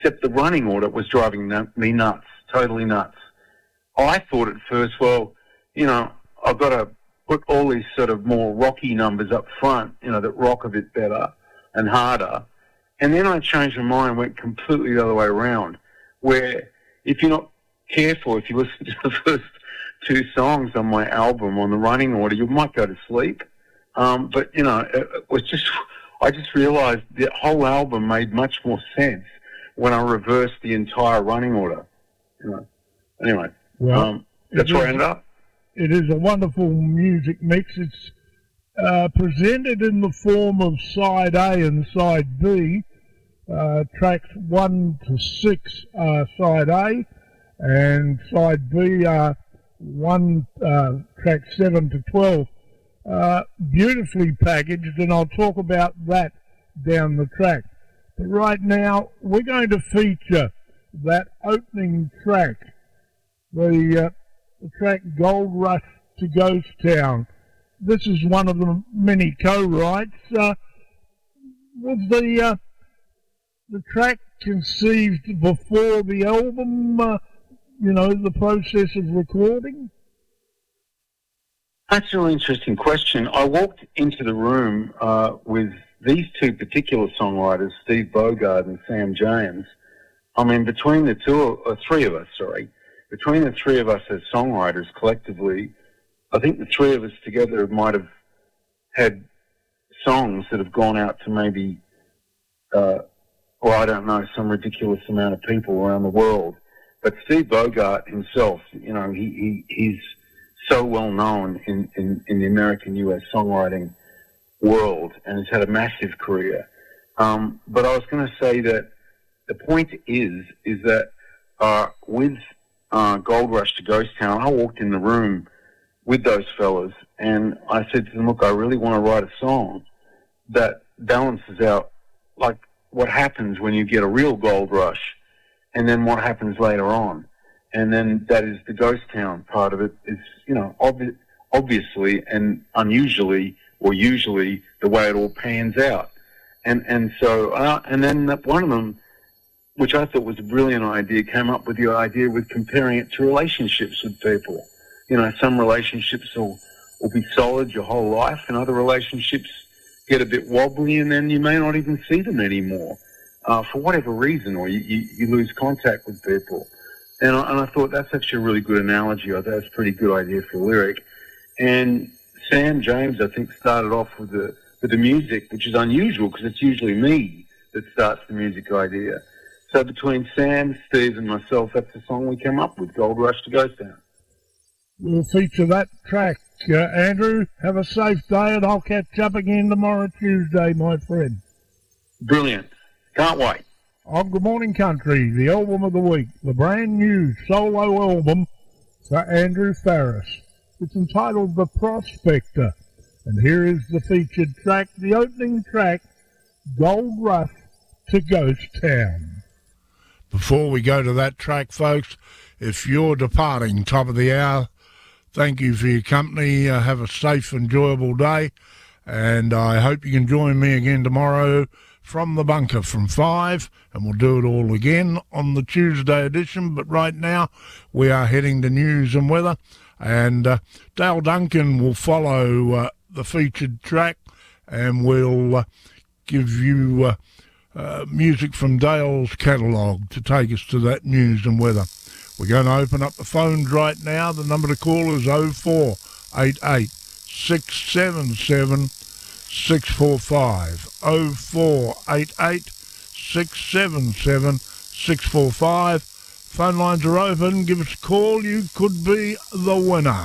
except the running order was driving me nuts, totally nuts. I thought at first, well, you know, I've got to put all these sort of more rocky numbers up front, you know, that rock a bit better and harder. And then I changed my mind and went completely the other way around, where if you're not careful, if you listen to the first two songs on my album on the running order, you might go to sleep. But, you know, it was just, I just realized the whole album made much more sense when I reversed the entire running order. You know. Anyway, well, that's where I ended up. It is a wonderful music mix. It's presented in the form of side A and side B. Tracks 1 to 6 are side A, and side B are track 7 to 12. Beautifully packaged, and I'll talk about that down the track. But right now, we're going to feature that opening track, the track Gold Rush to Ghost Town. This is one of the many co-writes. Was the track conceived before the album, you know, the process of recording? That's a really interesting question. I walked into the room with these two particular songwriters, Steve Bogart and Sam James. I mean, between the three of us as songwriters collectively, I think the three of us together might have had songs that have gone out to maybe, I don't know, some ridiculous amount of people around the world. But Steve Bogart himself, you know, he's so well known in the American US songwriting world and has had a massive career. But I was going to say that the point is that with Gold Rush to Ghost Town, I walked in the room with those fellas and I said to them, look, I really want to write a song that balances out like what happens when you get a real gold rush and then what happens later on. And then that is the ghost town part of it is, you know, obviously and unusually or usually the way it all pans out. And so, and then one of them, which I thought was a brilliant idea, came up with the idea with comparing it to relationships with people. You know, some relationships will be solid your whole life and other relationships get a bit wobbly and then you may not even see them anymore for whatever reason, or you lose contact with people. And I thought that's actually a really good analogy. I thought that's a pretty good idea for a lyric. And Sam James, I think, started off with the music, which is unusual because it's usually me that starts the music idea. So between Sam, Steve, and myself, that's the song we came up with, Gold Rush to Ghost Town. We'll feature that track. Andrew, have a safe day, and I'll catch up again tomorrow, Tuesday, my friend. Brilliant. Can't wait. On Good Morning Country, the album of the week, the brand new solo album for Andrew Farriss. It's entitled The Prospector, and here is the featured track, the opening track, Gold Rush to Ghost Town. Before we go to that track, folks, if you're departing top of the hour, thank you for your company. Have a safe, enjoyable day, and I hope you can join me again tomorrow from the bunker from 5, and we'll do it all again on the Tuesday edition. But right now, we are heading to news and weather, and Dale Duncan will follow the featured track, and we'll give you music from Dale's catalogue to take us to that news and weather. We're going to open up the phones right now. The number to call is 0488 677 645. 0488 677 645. Phone lines are open. Give us a call. You could be the winner.